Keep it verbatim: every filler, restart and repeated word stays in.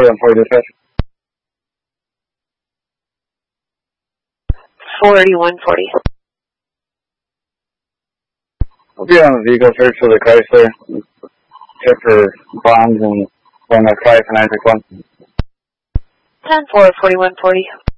forty-one forty dispatch. forty-one forty. We'll be on the vehicle search for the Chrysler. Check for bonds and one that's five for nine six one. ten four forty-one forty.